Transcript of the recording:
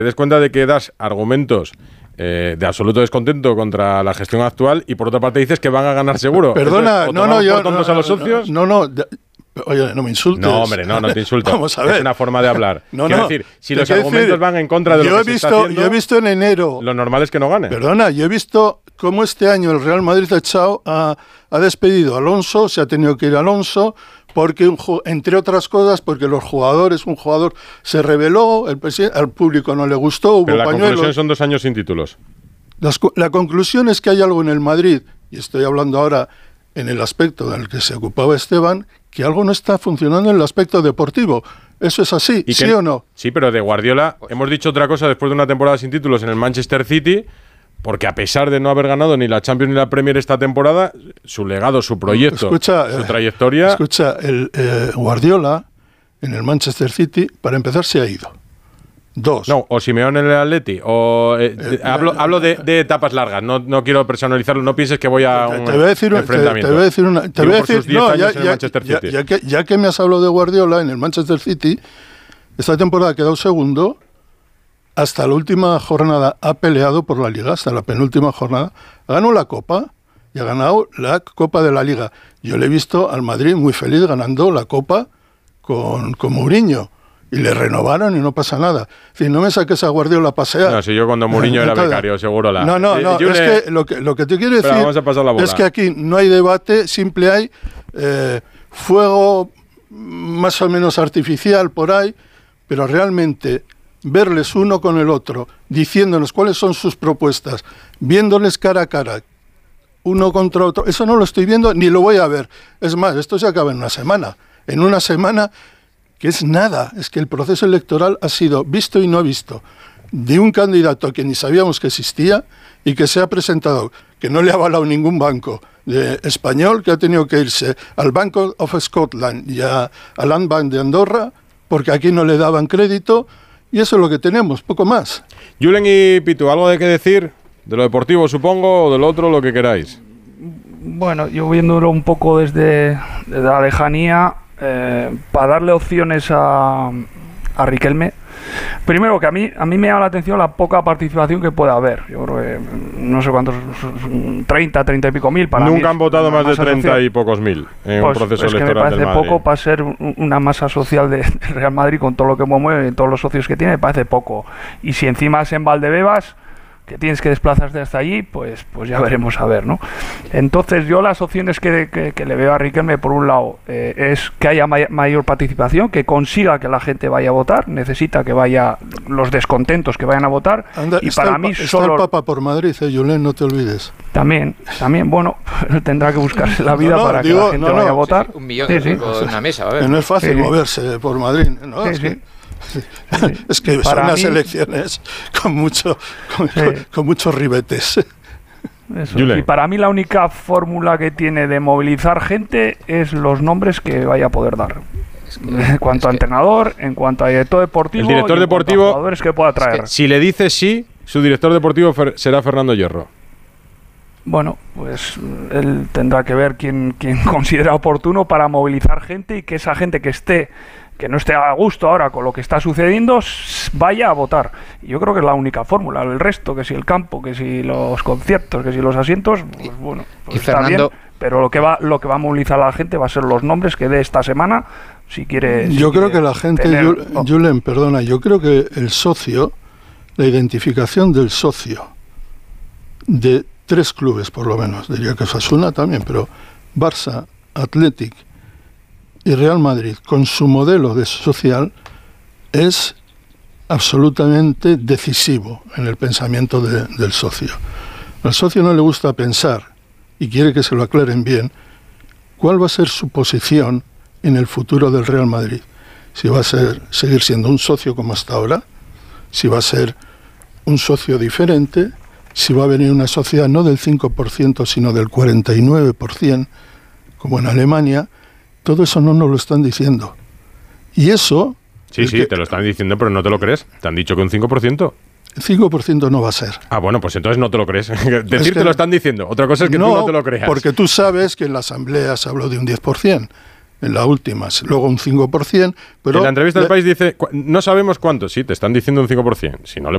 Te des cuenta de que das argumentos de absoluto descontento contra la gestión actual y por otra parte dices que van a ganar seguro. Perdona, yo a los socios. Oye, no me insultes. No, hombre, no te insulto. Vamos a ver. Es una forma de hablar. Quiero decir, si los argumentos van en contra de lo que se está haciendo, yo he visto en enero. Lo normal es que no gane. Perdona, yo he visto cómo este año el Real Madrid ha despedido a Alonso, se ha tenido que ir Alonso, porque entre otras cosas, porque un jugador se rebeló, al público no le gustó, hubo pañuelos. Pero la conclusión son 2 años sin títulos. La conclusión es que hay algo en el Madrid, y estoy hablando ahora en el aspecto del que se ocupaba Esteban, que algo no está funcionando en el aspecto deportivo. ¿Eso es así? ¿Sí o no? Sí, pero de Guardiola hemos dicho otra cosa después de una temporada sin títulos en el Manchester City, porque a pesar de no haber ganado ni la Champions ni la Premier esta temporada, su legado, su proyecto, su trayectoria... Guardiola en el Manchester City, para empezar, se ha ido. 2. No, o Simeone en el Atleti, hablo de etapas largas, no quiero personalizarlo, no pienses que voy a un enfrentamiento. Te voy a decir, ya que me has hablado de Guardiola en el Manchester City, esta temporada ha quedado segundo, hasta la última jornada ha peleado por la Liga, hasta la penúltima jornada, ganó la Copa y ha ganado la Copa de la Liga. Yo le he visto al Madrid muy feliz ganando la Copa con Mourinho. Y le renovaron y no pasa nada. Es decir, no me saques a Guardiola a pasear. No, si yo cuando Mourinho era becario, seguro la... No, es que lo que te quiero decir es que aquí no hay debate, simple hay fuego más o menos artificial por ahí, pero realmente verles uno con el otro, diciéndonos cuáles son sus propuestas, viéndoles cara a cara, uno contra otro, eso no lo estoy viendo ni lo voy a ver. Es más, esto se acaba en una semana. En una semana... que es nada, es que el proceso electoral ha sido visto y no visto de un candidato que ni sabíamos que existía y que se ha presentado, que no le ha avalado ningún banco español, que ha tenido que irse al Bank of Scotland y al Land Bank de Andorra, porque aquí no le daban crédito, y eso es lo que tenemos, poco más. Julen y Pitu, ¿algo de qué decir? De lo deportivo, supongo, o del otro, lo que queráis. Bueno, yo viéndolo un poco desde la lejanía... para darle opciones a Riquelme, primero que a mí me llama la atención la poca participación que puede haber. Yo creo que no sé cuántos, 30 y pico mil. Nunca han votado más de 30 y pocos mil en un proceso electoral del Madrid. Me parece poco para ser una masa social del Real Madrid con todo lo que mueve y todos los socios que tiene, me parece poco. Y si encima es en Valdebebas, que tienes que desplazarte hasta allí, pues ya veremos a ver, ¿no? Entonces yo las opciones que le veo a Riquelme, por un lado, es que haya mayor participación, que consiga que la gente vaya a votar, necesita que vaya los descontentos que vayan a votar. Anda, y para mí está el Papa por Madrid, Julen, no te olvides. También, bueno, tendrá que buscarse la vida para que la gente vaya a votar. Sí, 1 millón con una mesa, a ver. No es fácil moverse por Madrid, ¿no? Es que son unas elecciones con muchos ribetes. Y para mí la única fórmula que tiene de movilizar gente es los nombres que vaya a poder dar. En cuanto a entrenador, en cuanto a director deportivo, el director deportivo, a jugadores que pueda traer. Si le dice sí, su director deportivo será Fernando Hierro. Bueno, pues él tendrá que ver quién considera oportuno para movilizar gente y que esa gente que no esté a gusto ahora con lo que está sucediendo, vaya a votar. Y yo creo que es la única fórmula. El resto, que si el campo, que si los conciertos, que si los asientos, pues bueno, pues está Fernando... bien. Pero lo que va a movilizar a la gente va a ser los nombres que dé esta semana, si quiere... Yo creo que la gente, Julen, perdona, yo creo que el socio, la identificación del socio de 3 clubes por lo menos, diría que Osasuna también, pero Barça, Athletic y Real Madrid, con su modelo de social, es absolutamente decisivo en el pensamiento del socio. Al socio no le gusta pensar, y quiere que se lo aclaren bien, cuál va a ser su posición en el futuro del Real Madrid. Si va a seguir siendo un socio como hasta ahora, si va a ser un socio diferente, si va a venir una sociedad no del 5%, sino del 49%, como en Alemania. Todo eso no nos lo están diciendo. Y eso... Sí, te lo están diciendo, pero no te lo crees. Te han dicho que un 5%. El 5% no va a ser. Ah, bueno, pues entonces no te lo crees. Decirte lo están diciendo. Otra cosa es que tú no te lo creas. Porque tú sabes que en la asamblea se habló de un 10%. En la última, luego un 5%. Pero en la entrevista del País dice, no sabemos cuánto. Sí, te están diciendo un 5%. Si no le